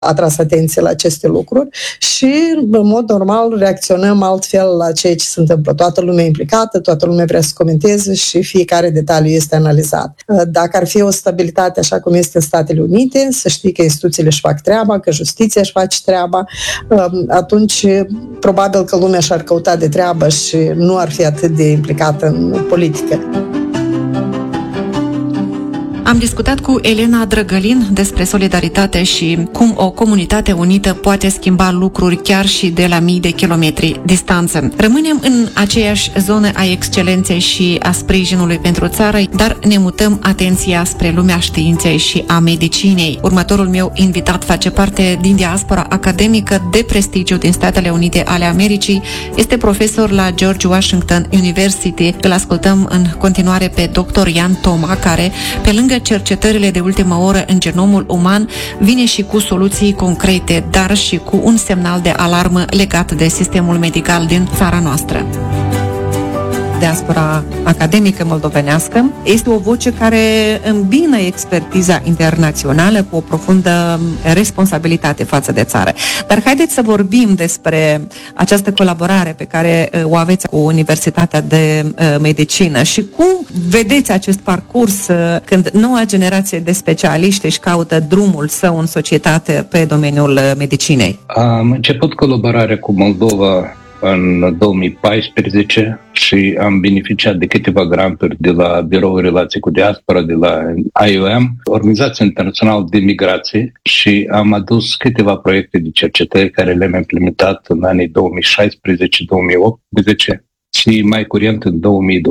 atras atenție la aceste lucruri și, în mod normal, reacționăm altfel la ceea ce se întâmplă. Toată lumea implicată, toată lumea vrea să comenteze și fiecare detaliu este analizat. Dacă ar fi o stabilitate așa cum este în Statele Unite, să știi că instituțiile își fac treaba, că justiția își face treaba, atunci probabil că lumea și-ar căuta de treabă și nu ar fi atât de implicată în politică. Am discutat cu Elena Drăgălin despre solidaritate și cum o comunitate unită poate schimba lucruri chiar și de la mii de kilometri distanță. Rămânem în aceeași zonă a excelenței și a sprijinului pentru țară, dar ne mutăm atenția spre lumea științei și a medicinei. Următorul meu invitat face parte din diaspora academică de prestigiu din Statele Unite ale Americii. Este profesor la George Washington University. Îl ascultăm în continuare pe dr. Ian Toma, care, pe lângă cercetările de ultimă oră în genomul uman, vine și cu soluții concrete, dar și cu un semnal de alarmă legat de sistemul medical din țara noastră. Diaspora academică moldovenească este o voce care îmbină expertiza internațională cu o profundă responsabilitate față de țară. Dar haideți să vorbim despre această colaborare pe care o aveți cu Universitatea de Medicină și cum vedeți acest parcurs când noua generație de specialiști își caută drumul său în societate pe domeniul medicinei. Am început colaborarea cu Moldova în 2014 și am beneficiat de câteva granturi de la Biroul Relații cu Diaspora, de la IOM, Organizația Internațională de Migrație, și am adus câteva proiecte de cercetări care le-am implementat în anii 2016-2018 și mai curent în 2020-2022.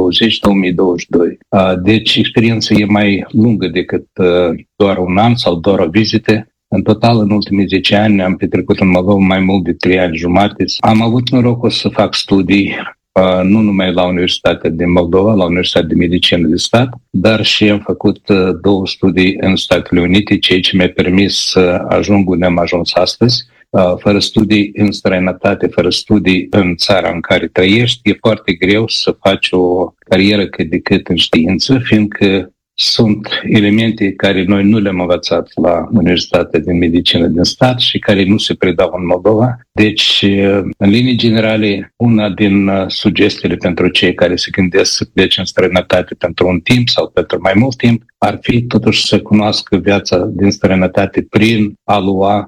Deci experiența e mai lungă decât doar un an sau doar o vizită. În total, în ultimii 10 ani am petrecut în Moldova mai mult de 3 ani jumate. Am avut norocul să fac studii nu numai la Universitatea din Moldova, la Universitatea de Medicină de Stat, dar și am făcut 2 studii în Statele Unite, ceea ce mi-a permis să ajung unde am ajuns astăzi. Fără studii în străinătate, fără studii în țara în care trăiești, e foarte greu să faci o carieră cât de cât în știință, fiindcă sunt elemente care noi nu le-am învățat la Universitatea de Medicină din Stat și care nu se predau în Moldova. Deci, în linii generale, una din sugestiile pentru cei care se gândesc să plece în străinătate pentru un timp sau pentru mai mult timp ar fi totuși să cunoască viața din străinătate prin a lua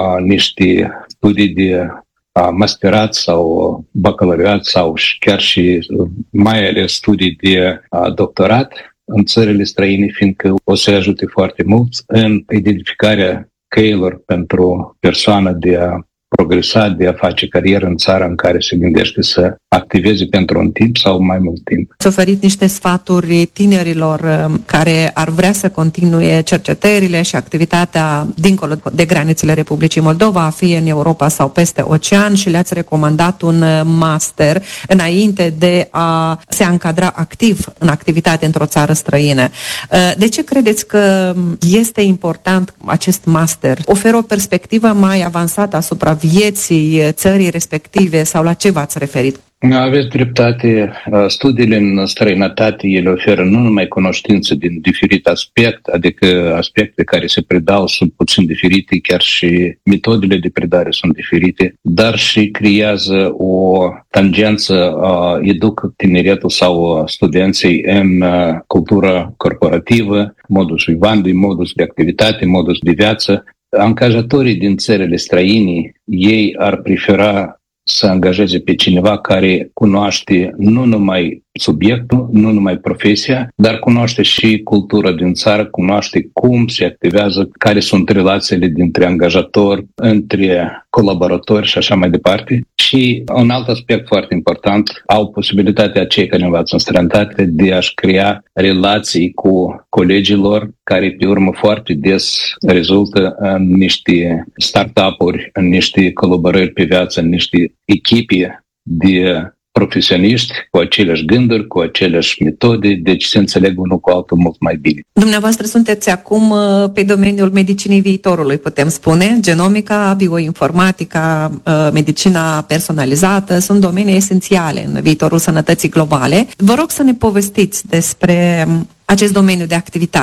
niște studii de masterat sau bacalaureat sau chiar și mai ales studii de doctorat în țările străine, fiindcă o să ajute foarte mult în identificarea căilor pentru persoana de a progresa, de a face carieră în țara în care se gândește să activeze pentru un timp sau mai mult timp. Ați oferit niște sfaturi tinerilor care ar vrea să continue cercetările și activitatea dincolo de granițele Republicii Moldova, fie în Europa sau peste ocean, și le-ați recomandat un master înainte de a se încadra activ în activitate într-o țară străină. De ce credeți că este important acest master? Oferă o perspectivă mai avansată asupra vieții țării respective sau la ce v-ați referit? Aveți dreptate. Studiile în străinătate, ele oferă nu numai cunoștințe din diferite aspecte, adică aspecte care se predau sunt puțin diferite, chiar și metodele de predare sunt diferite, dar și creează o tangență, educă tineretul sau studenții în cultura corporativă, modus vivendi, modus de activitate, modus de viață. Angajatorii din țările străine, ei ar prefera să angajeze pe cineva care cunoaște nu numai subiectul, nu numai profesia, dar cunoaște și cultura din țară, cunoaște cum se activează, care sunt relațiile dintre angajatori, între colaboratori și așa mai departe. Și un alt aspect foarte important, au posibilitatea cei care învață în străinătate de a-și crea relații cu colegilor, care pe urmă foarte des rezultă în niște startup-uri, în niște colaborări pe viață, în niște echipe de profesioniști cu aceleași gânduri, cu aceleași metode, deci se înțeleg unul cu altul mult mai bine. Dumneavoastră sunteți acum pe domeniul medicinii viitorului, putem spune. Genomica, bioinformatica, medicina personalizată sunt domenii esențiale în viitorul sănătății globale. Vă rog să ne povestiți despre acest domeniu de activitate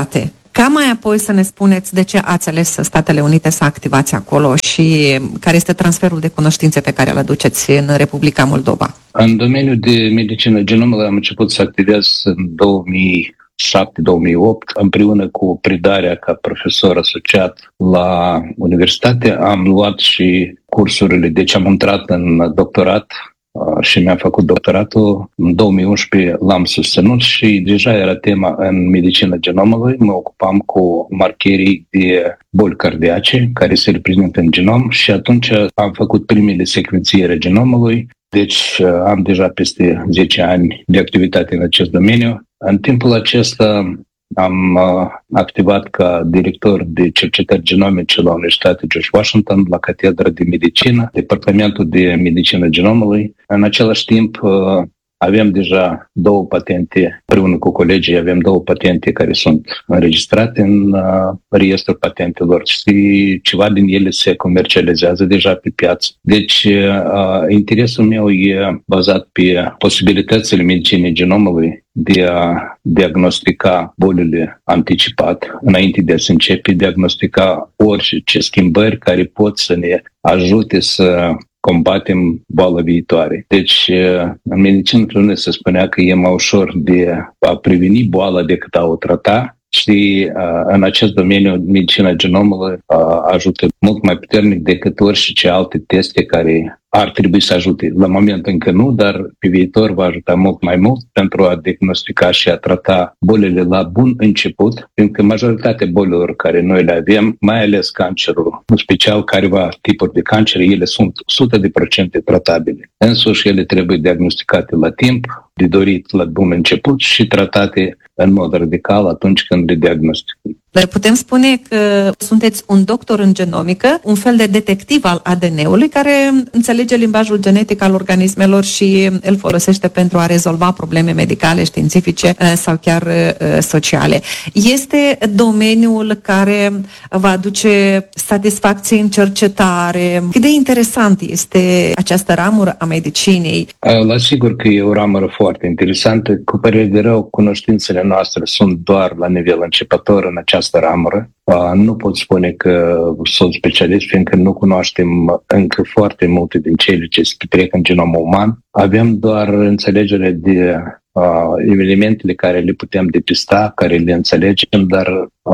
Ca mai apoi să ne spuneți de ce ați ales Statele Unite să activați acolo și care este transferul de cunoștințe pe care îl aduceți în Republica Moldova. În domeniul de medicină genomă am început să activez în 2007-2008, împreună cu predarea ca profesor asociat la universitate. Am luat și cursurile, deci am intrat în doctorat și mi-am făcut doctoratul. În 2011 l-am susținut și deja era tema în medicină genomului. Mă ocupam cu marcherii de boli cardiace care se reprezintă în genom și atunci am făcut primele secvențiere genomului. Deci am deja peste 10 ani de activitate în acest domeniu. În timpul acesta am activat ca director de cercetări genomice la Universitatea George Washington, la Catedra de Medicină, Departamentul de Medicină Genomului. În același timp, avem deja 2 patente, împreună cu colegii avem 2 patente care sunt înregistrate în registrul patentelor și ceva din ele se comercializează deja pe piață. Deci, interesul meu e bazat pe posibilitățile medicinei genomului de a diagnostica bolile anticipat, înainte de a se începe diagnostica orice schimbări care pot să ne ajute să combatem boala viitoare. Deci, în medicină se spunea că e mai ușor de a preveni boala decât a o trata și în acest domeniu medicina genomului ajută mult mai puternic decât orice alte teste care ar trebui să ajute. La moment încă nu, dar pe viitor va ajuta mult mai mult pentru a diagnostica și a trata bolile la bun început, pentru că majoritatea bolilor care noi le avem, mai ales cancerul, în special careva tipuri de cancer, ele sunt 100% tratabile. Însuși, ele trebuie diagnosticate la timp, de dorit la bun început și tratate în mod radical atunci când le diagnosticăm. Dar putem spune că sunteți un doctor în genomică, un fel de detectiv al ADN-ului care înțelege limbajul genetic al organismelor și îl folosește pentru a rezolva probleme medicale, științifice sau chiar sociale. Este domeniul care va aduce satisfacție în cercetare. Cât de interesant este această ramură a medicinei? La sigur că e o ramură foarte interesantă. Cu părere de rău, cunoștințele noastre sunt doar la nivel începător în această ramură. Nu pot spune că sunt specialist, fiindcă nu cunoaștem încă foarte multe din cele ce se petrec în genomul uman. Avem doar înțelegere de elementele care le putem depista, care le înțelegem, dar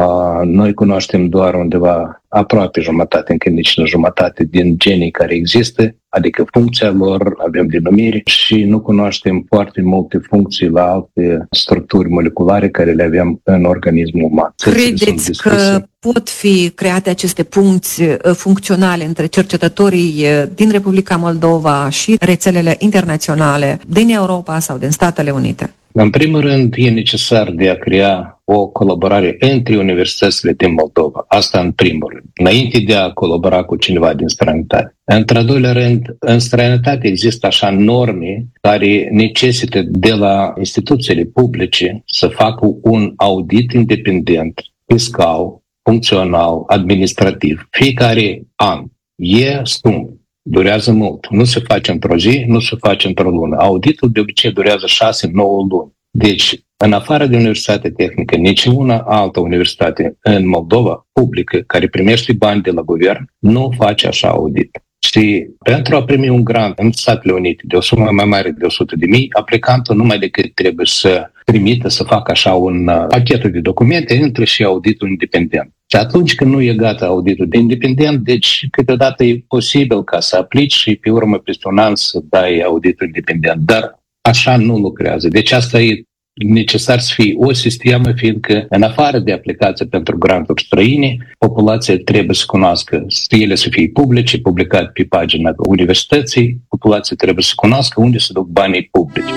noi cunoaștem doar undeva aproape jumătate, încă nici nu jumătate din genii care există, adică funcția lor, avem denumiri și nu cunoaștem foarte multe funcții la alte structuri moleculare care le avem în organismul uman. Credeți că pot fi create aceste punți funcționale între cercetătorii din Republica Moldova și rețelele internaționale din Europa sau din Statele Unite? În primul rând, e necesar de a crea o colaborare între universitățile din Moldova. Asta în primul rând, înainte de a colabora cu cineva din străinătate. Într-al doilea rând, în străinătate există așa norme care necesită de la instituțiile publice să facă un audit independent, fiscal, funcțional, administrativ, fiecare an. E scump. Durează mult. Nu se face într-o zi, nu se face într-o lună. Auditul de obicei durează 6-9 luni. Deci, în afară de Universitatea Tehnică, niciuna altă universitate în Moldova, publică, care primește bani de la guvern, nu face așa audit. Și pentru a primi un grant în Statele Unite de o sumă mai mare de 100.000, aplicantul numai decât trebuie să trimită, să facă așa un pachet de documente, intră și auditul independent. Și atunci când nu e gata auditul de independent, deci câteodată e posibil ca să aplici și pe urmă peste un an să dai auditul independent. Dar așa nu lucrează. Deci asta e necesar să fie o sistemă, fiindcă în afară de aplicație pentru granturi străine, populația trebuie să cunoască, ele să fie publice, publicate pe pagina universității, populația trebuie să cunoască unde se duc banii publici.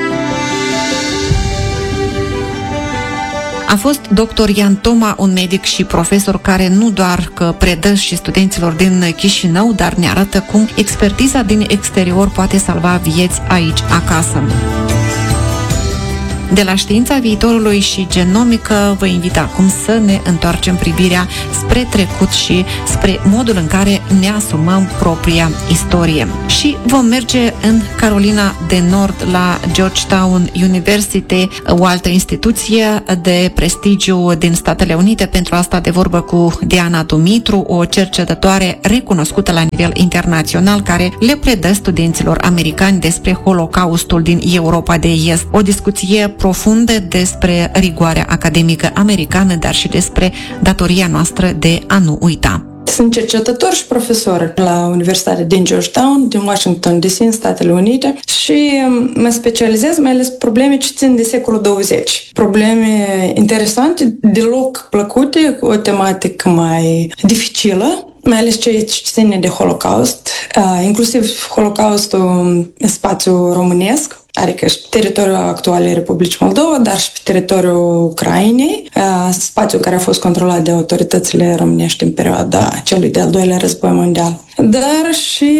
A fost dr. Ian Toma, un medic și profesor care nu doar că predă și studenților din Chișinău, dar ne arată cum expertiza din exterior poate salva vieți aici, acasă. De la Știința Viitorului și Genomică vă invit acum să ne întoarcem privirea spre trecut și spre modul în care ne asumăm propria istorie. Și vom merge în Carolina de Nord la Georgetown University, o altă instituție de prestigiu din Statele Unite. Pentru asta de vorbă cu Diana Dumitru, o cercetătoare recunoscută la nivel internațional care le predă studenților americani despre Holocaustul din Europa de Est. O discuție profundă despre rigoarea academică americană, dar și despre datoria noastră de a nu uita. Sunt cercetător și profesor la Universitatea din Georgetown, din Washington DC, în Statele Unite, și mă specializez mai ales probleme ce țin de secolul 20. Probleme interesante, deloc plăcute, o tematică mai dificilă, mai ales ce ține de Holocaust, inclusiv Holocaustul în spațiul românesc, adică și teritoriul actualei Republicii Moldova, dar și pe teritoriul Ucrainei, spațiul care a fost controlat de autoritățile românești în perioada celui de-al doilea război mondial. Dar și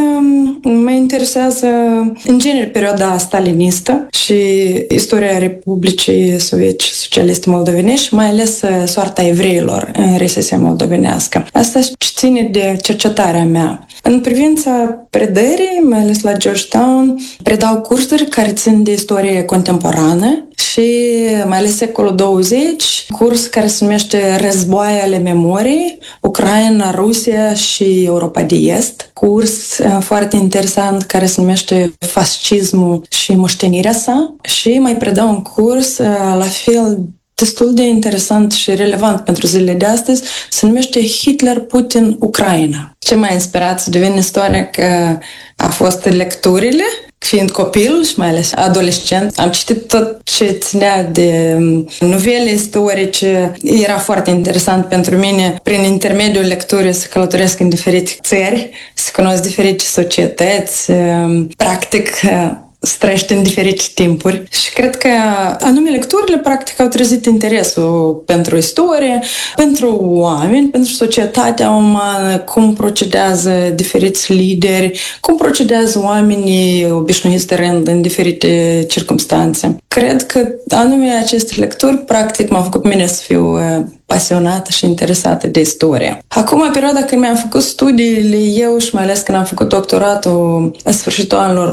mă interesează în genere perioada stalinistă și istoria Republicii Sovietice Socialiste Moldovenești, mai ales soarta evreilor în RSS moldovenească. Asta ce ține de cercetarea mea. În privința predării, mai ales la Georgetown, predau cursuri care țin de istorie contemporană și mai ales secolul 20, curs care se numește Războaie ale memoriei, Ucraina, Rusia și Europa de Est. Curs foarte interesant care se numește Fascismul și moștenirea sa, și mai predau un curs la fel destul de interesant și relevant pentru zilele de astăzi, se numește Hitler, Putin, Ucraina. Ce m-a inspirat să devin istoric a fost lecturile. Fiind copil și mai ales adolescent, am citit tot ce ținea de novele istorice. Era foarte interesant pentru mine, prin intermediul lecturii, să călătoresc în diferite țări, să cunosc diferite societăți, practic străiește în diferite timpuri. Și cred că anume lecturile practic au trezit interesul pentru istorie, pentru oameni, pentru societatea umană, cum procedează diferiți lideri, cum procedează oamenii obișnuiți de rând în diferite circumstanțe. Cred că anume aceste lecturi practic m-au făcut mine să fiu pasionată și interesată de istorie. Acum, perioada când mi-am făcut studiile eu și mai ales când am făcut doctoratul la sfârșitul anilor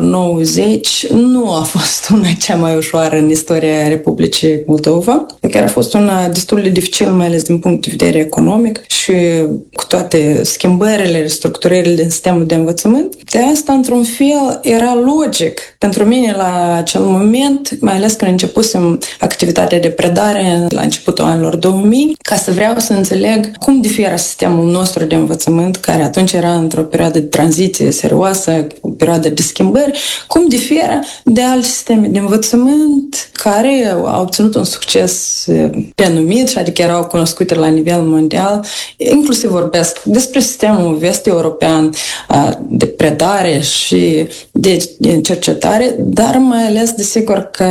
90, nu a fost una cea mai ușoară în istoria Republicii Moldova. Chiar a fost una destul de dificilă, mai ales din punct de vedere economic și cu toate schimbările, restructurările din sistemul de învățământ. De asta, într-un fel, era logic pentru mine la acel moment, mai ales când începusem activitatea de predare la începutul anilor 2000, ca să vreau să înțeleg cum diferă sistemul nostru de învățământ, care atunci era într-o perioadă de tranziție serioasă, o perioadă de schimbări, cum diferă de alte sisteme de învățământ care au obținut un succes renumit și adică erau cunoscute la nivel mondial. Inclusiv vorbesc despre sistemul vest-european de predare și de cercetare, dar mai ales, desigur, că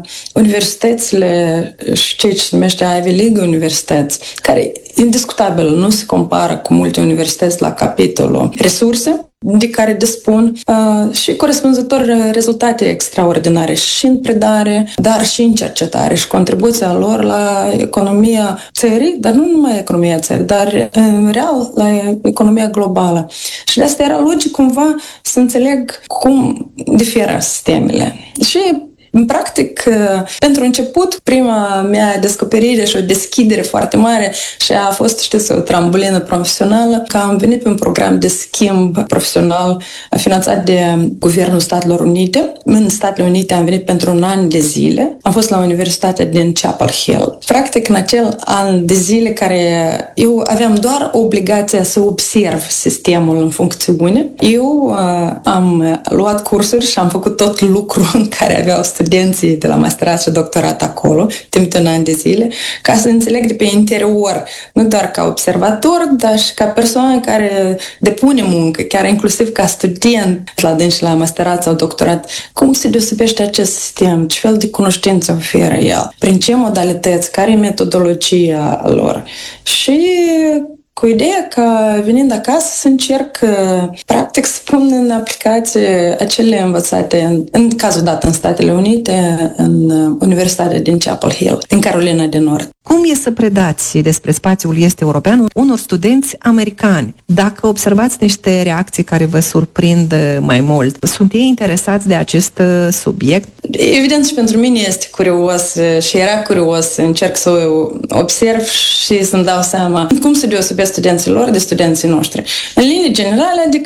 universitățile și ceea ce se numește Ivy League universități, care indiscutabil nu se compară cu multe universități la capitolul resurse de care dispun și corespunzător rezultate extraordinare și în predare, dar și în cercetare și contribuția lor la economia țării, dar nu numai economia țării, dar în real la economia globală. Și de asta era logic cumva să înțeleg cum diferă sistemele. Și în practic, pentru început, prima mea descoperire și o deschidere foarte mare și a fost, știți, o trambulină profesională, că am venit pe un program de schimb profesional finanțat de Guvernul Statelor Unite. În Statele Unite am venit pentru un an de zile. Am fost la Universitatea din Chapel Hill. Practic, în acel an de zile care eu aveam doar obligația să observ sistemul în funcțiune, eu am luat cursuri și am făcut tot lucrul în care aveau studenții de la masterat și doctorat acolo, timp de un an de zile, ca să înțeleg de pe interior, nu doar ca observator, dar și ca persoană care depune muncă, chiar inclusiv ca student la dânsi la masterat sau doctorat, cum se deosebește acest sistem, ce fel de cunoștințe oferă el, prin ce modalități, care e metodologia lor. Și cu ideea că venind acasă să încerc practic să pun în aplicație acele învățate, în cazul dat în Statele Unite, în Universitatea din Chapel Hill, din Carolina de Nord. Cum e să predați despre spațiul est european unor studenți americani? Dacă observați niște reacții care vă surprind mai mult, sunt ei interesați de acest subiect? Evident și pentru mine este curios și era curios să încerc să observ și să-mi dau seama cum se deosebesc studenții lor de studenții noștri. În linii generale, adică